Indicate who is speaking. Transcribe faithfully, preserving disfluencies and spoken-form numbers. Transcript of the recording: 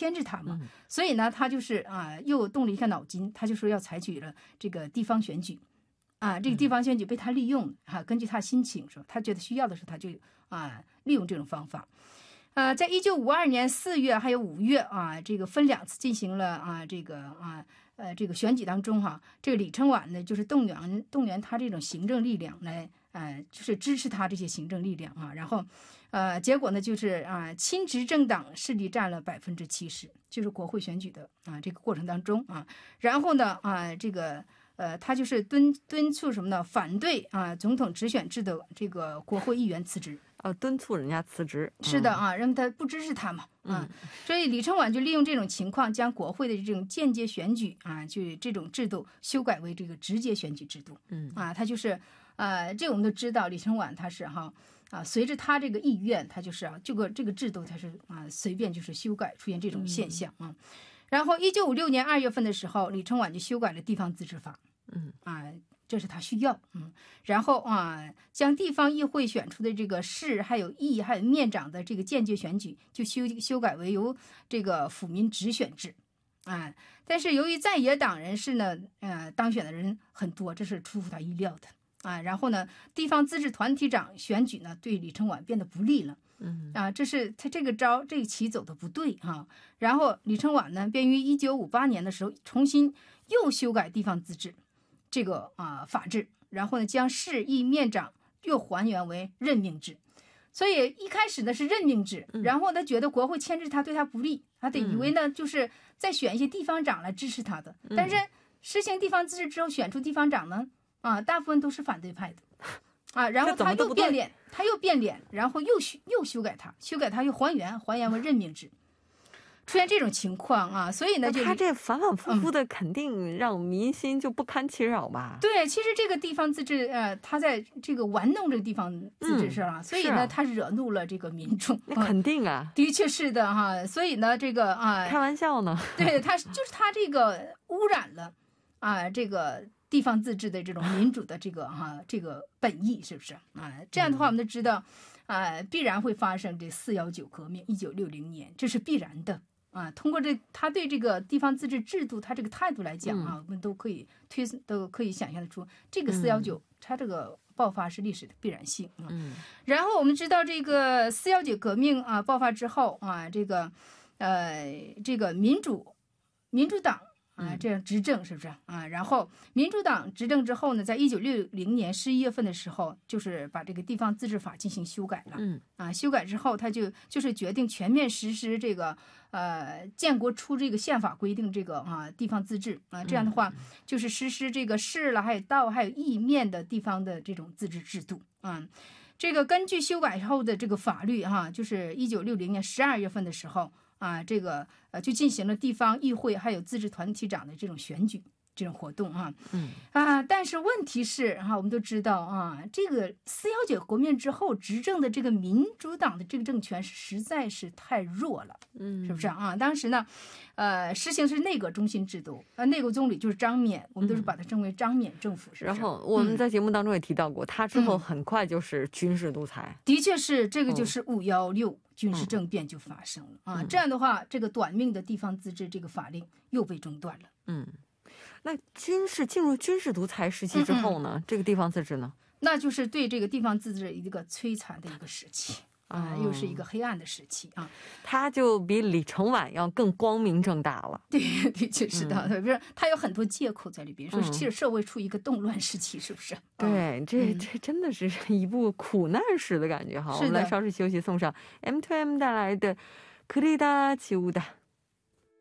Speaker 1: 牵制他嘛，所以呢他就是啊又动了一下脑筋，他就说要采取了这个地方选举啊，这个地方选举被他利用啊，根据他心情说，他觉得需要的时候他就啊利用这种方法。呃，在一九五二年四月还有五月啊，这个分两次进行了啊，这个啊呃这个选举当中哈、啊，这个李承晚呢就是动员动员他这种行政力量来呃就是支持他这些行政力量啊，然后呃结果呢就是啊亲执政党势力占了百分之七十，就是国会选举的啊这个过程当中啊，然后呢啊这个呃他就是敦敦促什么呢？反对啊总统直选制的这个国会议员辞职。
Speaker 2: 呃，敦促人家辞职，
Speaker 1: 是的啊，让他不支持他嘛，啊，所以李承晚就利用这种情况，将国会的这种间接选举啊，就这种制度修改为这个直接选举制度，嗯啊，他就是呃，这我们都知道，李承晚他是哈啊，随着他这个意愿，他就是啊，这个这个制度他是啊随便就是修改，出现这种现象啊。然后一九五六年二月份的时候，李承晚就修改了地方自治法，嗯啊。这是他需要，嗯，然后啊，将地方议会选出的这个市、还有议、还有面长的这个间接选举，就修修改为由这个府民直选制，啊，但是由于在野党人士呢，呃，当选的人很多，这是出乎他意料的，啊，然后呢，地方自治团体长选举呢，对李承晚变得不利了，嗯，啊，这是他这个招这个棋走的不对哈、啊，然后李承晚呢，便于一九五八年的时候重新又修改地方自治。这个啊法制，然后呢将市议面长又还原为任命制，所以一开始呢是任命制，然后他觉得国会牵制他对他不利，他得以为呢就是再选一些地方长来支持他的，但是实行地方自治之后选出地方长呢啊大部分都是反对派的啊，然后他又变脸，他又变脸，然后又修又修改他，修改他又还原还原为任命制。出现这种情况啊，所以呢，就
Speaker 2: 他这反反复复的，肯定让民心就不堪其扰吧？
Speaker 1: 嗯、对，其实这个地方自治，呃，他在这个玩弄这个地方自治上了、嗯，所以呢，他惹怒了这个民众。
Speaker 2: 那肯定啊，
Speaker 1: 嗯、的确是的哈，所以呢，这个啊，
Speaker 2: 开玩笑呢，
Speaker 1: 对他就是他这个污染了啊，这个地方自治的这种民主的这个哈、啊、这个本意，是不是啊？这样的话，我们都知道啊，必然会发生这四幺九革命，一九六零年，这是必然的。啊，通过这他对这个地方自治制度他这个态度来讲啊，嗯、我们都可以推都可以想象得出，这个四幺九它这个爆发是历史的必然性啊。嗯，然后我们知道这个四幺九革命啊爆发之后啊，这个呃这个民主民主党。啊，这样执政是不是啊？然后民主党执政之后呢，在一九六零年十一月份的时候，就是把这个地方自治法进行修改了。嗯，啊，修改之后，他就就是决定全面实施这个呃建国初这个宪法规定这个啊地方自治啊，这样的话就是实施这个市了，还有道，还有议面的地方的这种自治制度啊。这个根据修改后的这个法律哈、啊，就是一九六零年十二月份的时候。啊，这个呃，就进行了地方议会还有自治团体长的这种选举这种活动啊，嗯啊，但是问题是哈、啊，我们都知道啊，这个四幺九革命之后执政的这个民主党的这个政权实在是太弱了，嗯，是不是啊？当时呢，呃，实行是内阁中心制度，呃，内阁总理就是张冕，我们都是把它称为张冕政府，是不是？
Speaker 2: 然后我们在节目当中也提到过，嗯、他之后很快就是军事独裁，
Speaker 1: 的确是这个就是五幺六。军事政变就发生了、嗯、啊！这样的话，这个短命的地方自治这个法令又被中断了。
Speaker 2: 嗯，那军事进入军事独裁时期之后呢？嗯嗯这个地方自治呢？
Speaker 1: 那就是对这个地方自治一个摧残的一个时期。啊，又是一个黑暗的时期啊！
Speaker 2: 他就比李承晚要更光明正大了。
Speaker 1: 对，的确是的，不是他有很多借口在里边，说其实社会处于一个动乱时期，是不是？
Speaker 2: 对，这这真的是一部苦难史的感觉哈。我们来稍事休息，送上 M to M 带来的《그리다 지우다》。